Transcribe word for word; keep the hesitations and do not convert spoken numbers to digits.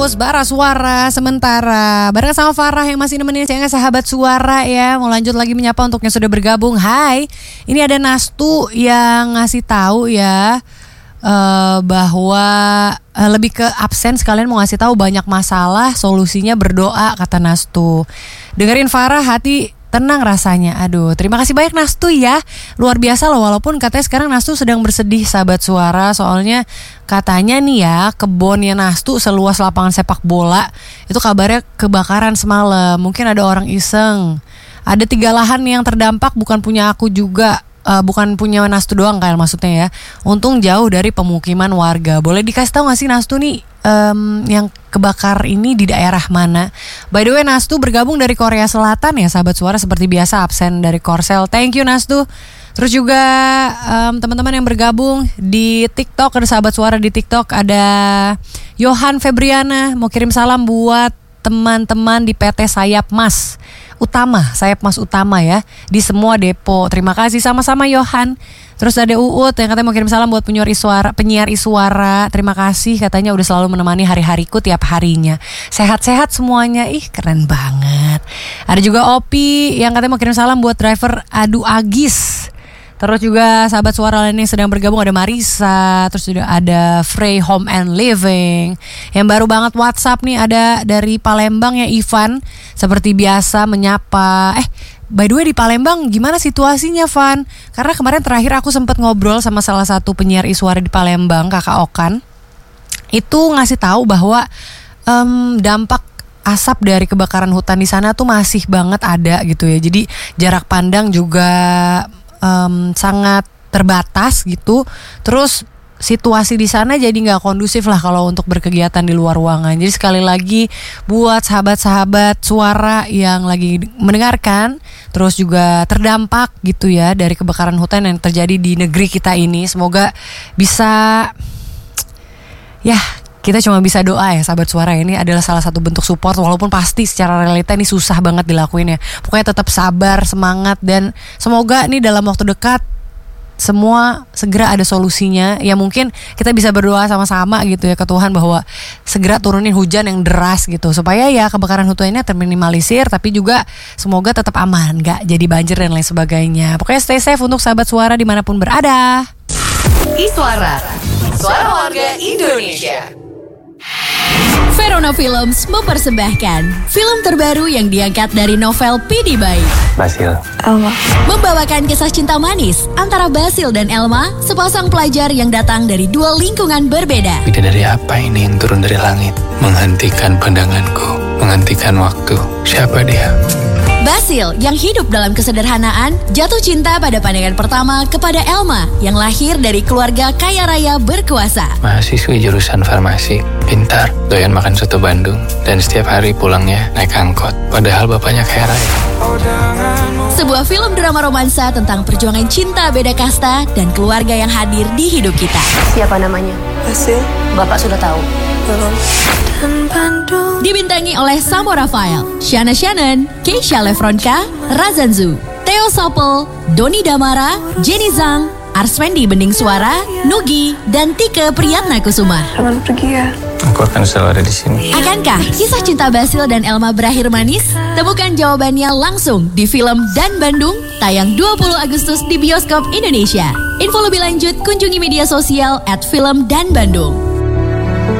House Bara Suara sementara bareng sama Farah yang masih nemenin saya sahabat suara ya. Mau lanjut lagi menyapa untuk yang sudah bergabung. Hai, ini ada Nastu yang ngasih tahu ya uh, bahwa uh, lebih ke absen sekalian mau ngasih tahu banyak masalah, solusinya berdoa kata Nastu. Dengerin Farah hati tenang rasanya. Aduh, terima kasih banyak Nastu ya. Luar biasa loh, walaupun katanya sekarang Nastu sedang bersedih sahabat suara. Soalnya katanya nih ya, kebunnya Nastu seluas lapangan sepak bola itu kabarnya kebakaran semalam. Mungkin ada orang iseng. Ada tiga lahan yang terdampak, bukan punya aku juga. Uh, bukan punya Nastu doang kayak maksudnya ya. Untung jauh dari pemukiman warga. Boleh dikasih tahu gak sih Nastu nih um, yang kebakar ini di daerah mana? By the way, Nastu bergabung dari Korea Selatan ya sahabat suara, seperti biasa absen dari Korsel. Thank you Nastu. Terus juga um, teman-teman yang bergabung di TikTok, ada sahabat suara di TikTok, ada Yohan Febriana mau kirim salam buat teman-teman di P T Sayap Mas Utama, Sayap Mas Utama ya, di semua depo. Terima kasih sama-sama Yohan. Terus ada Uut yang katanya mau kirim salam buat penyiar Iswara, penyiar Iswara. Terima kasih, katanya udah selalu menemani hari-hariku tiap harinya. Sehat-sehat semuanya, ih keren banget. Ada juga Opi yang katanya mau kirim salam buat driver Adu Agis. Terus juga sahabat suara lain yang sedang bergabung ada Marisa. Terus juga ada Frey Home and Living. Yang baru banget WhatsApp nih ada dari Palembang ya Ivan. Seperti biasa menyapa. Eh by the way di Palembang gimana situasinya Van? Karena kemarin terakhir aku sempat ngobrol sama salah satu penyiar Iswara di Palembang, Kakak Okan. Itu ngasih tahu bahwa um, dampak asap dari kebakaran hutan di sana tuh masih banget ada gitu ya. Jadi jarak pandang juga Um, sangat terbatas gitu. Terus situasi di sana jadi nggak kondusif lah kalau untuk berkegiatan di luar ruangan. Jadi sekali lagi buat sahabat-sahabat suara yang lagi mendengarkan, terus juga terdampak gitu ya dari kebakaran hutan yang terjadi di negeri kita ini, semoga bisa ya. Kita cuma bisa doa ya sahabat suara, ini adalah salah satu bentuk support. Walaupun pasti secara realita ini susah banget dilakuin ya. Pokoknya tetap sabar, semangat, dan semoga nih dalam waktu dekat semua segera ada solusinya. Ya mungkin kita bisa berdoa sama-sama gitu ya ke Tuhan bahwa segera turunin hujan yang deras gitu, supaya ya kebakaran hutan ini terminimalisir, tapi juga semoga tetap aman, gak jadi banjir dan lain sebagainya. Pokoknya stay safe untuk sahabat suara dimanapun berada. Iswara, suara warga Indonesia. Verona Films mempersembahkan film terbaru yang diangkat dari novel P D Baik. Basil, Elma. Membawakan kisah cinta manis antara Basil dan Elma, sepasang pelajar yang datang dari dua lingkungan berbeda. bidadari apa ini yang turun dari langit, menghentikan pandanganku, menghentikan waktu. Siapa dia? Basil yang hidup dalam kesederhanaan jatuh cinta pada pandangan pertama kepada Elma yang lahir dari keluarga kaya raya berkuasa. Mahasiswi jurusan farmasi, pintar, doyan makan soto Bandung, dan setiap hari pulangnya naik angkot. Padahal bapaknya kaya raya. Sebuah film drama romansa tentang perjuangan cinta beda kasta dan keluarga yang hadir di hidup kita. Siapa namanya? Basil. Bapak sudah tahu? Belum. Dibintangi oleh Samo Rafael, Shana Shannon, Keisha Lefronka, Razanzu, Theo Sopel, Doni Damara, Jenny Zhang, Arswendi Bening Suara, Nugi, dan Tike Priyatnakusuma. Jangan pergi ya. Aku akan selalu ada di sini. Akankah kisah cinta Basil dan Elma berakhir manis? Temukan jawabannya langsung di film Dan Bandung, tayang dua puluh Agustus di bioskop Indonesia. Info lebih lanjut kunjungi media sosial at film Dan Bandung.